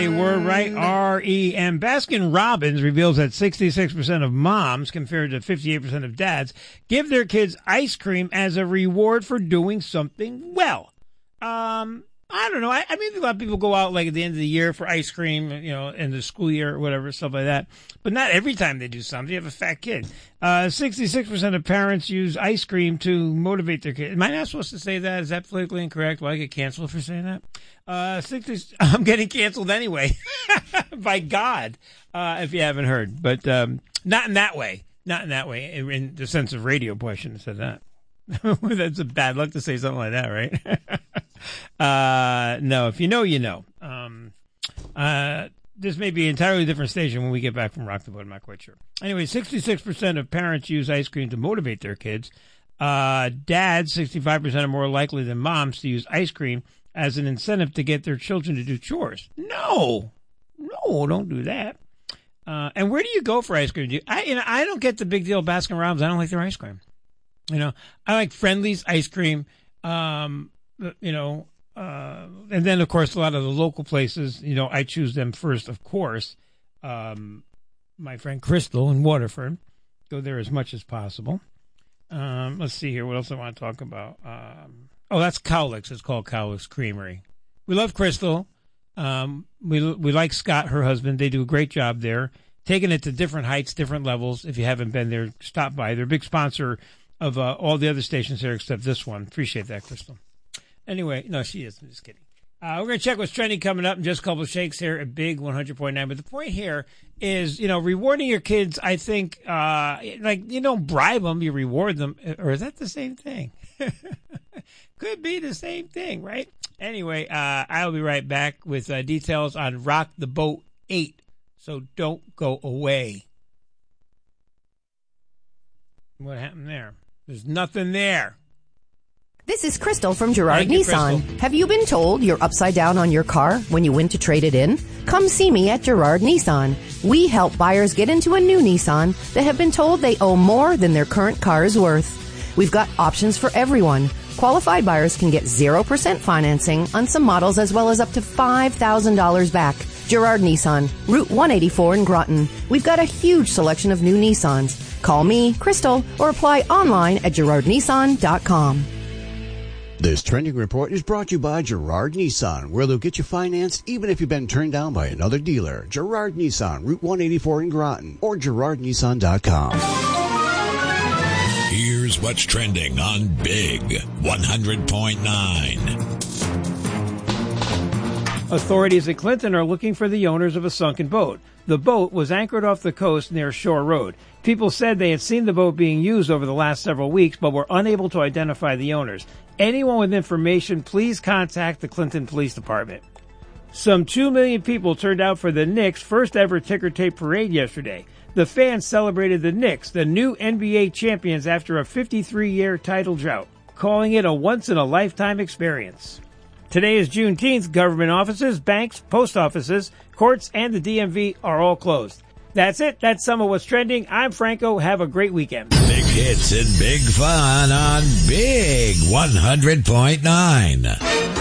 Word right, REM. Baskin Robbins reveals that 66% of moms, compared to 58% of dads, give their kids ice cream as a reward for doing something well. I don't know. I mean, a lot of people go out like at the end of the year for ice cream, in the school year or whatever, stuff like that. But not every time they do something. You have a fat kid. 66% of parents use ice cream to motivate their kids. Am I not supposed to say that? Is that politically incorrect? Will I get canceled for saying that? I'm getting canceled anyway by God, if you haven't heard. But not in that way. Not in that way. In the sense of radio, boy, I shouldn't have said that. That's a bad luck to say something like that, right? No, if you know, you know. This may be an entirely different station when we get back from Rock the Boat. I'm not quite sure. Anyway, 66% of parents use ice cream to motivate their kids. Dads, 65% are more likely than moms to use ice cream as an incentive to get their children to do chores. No, don't do that. And where do you go for ice cream? I don't get the big deal of Baskin Robbins. I don't like their ice cream. I like Friendly's ice cream. And then, of course, a lot of the local places, I choose them first, of course. My friend Crystal in Waterford, go there as much as possible. Let's see here. What else I want to talk about? That's Cowlicks. It's called Cowlicks Creamery. We love Crystal. We like Scott, her husband. They do a great job there, taking it to different heights, different levels. If you haven't been there, stop by. They're a big sponsor of all the other stations here except this one. Appreciate that, Crystal. Anyway, no, she is. I'm just kidding. We're going to check what's trending coming up in just a couple of shakes here at Big 100.9. But the point here is, rewarding your kids, I think, you don't bribe them, you reward them. Or is that the same thing? Could be the same thing, right? Anyway, I'll be right back with details on Rock the Boat 8. So don't go away. What happened there? There's nothing there. This is Crystal from Girard Nissan. Crystal. Have you been told you're upside down on your car when you went to trade it in? Come see me at Girard Nissan. We help buyers get into a new Nissan that have been told they owe more than their current car is worth. We've got options for everyone. Qualified buyers can get 0% financing on some models as well as up to $5,000 back. Girard Nissan, Route 184 in Groton. We've got a huge selection of new Nissans. Call me, Crystal, or apply online at GirardNissan.com. This trending report is brought to you by Girard Nissan, where they'll get you financed even if you've been turned down by another dealer. Girard Nissan, Route 184 in Groton, or GirardNissan.com. Here's what's trending on Big 100.9. Authorities at Clinton are looking for the owners of a sunken boat. The boat was anchored off the coast near Shore Road. People said they had seen the boat being used over the last several weeks, but were unable to identify the owners. Anyone with information, please contact the Clinton Police Department. Some 2 million people turned out for the Knicks' first ever ticker tape parade yesterday. The fans celebrated the Knicks, the new NBA champions, after a 53-year title drought, calling it a once-in-a-lifetime experience. Today is Juneteenth. Government offices, banks, post offices, courts, and the DMV are all closed. That's it. That's some of what's trending. I'm Franco. Have a great weekend. Big hits and big fun on Big 100.9.